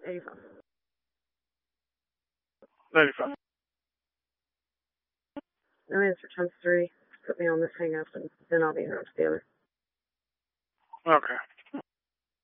85. 95. No answer times 3. Put me on this hang up, and then I'll be around to the other. Okay.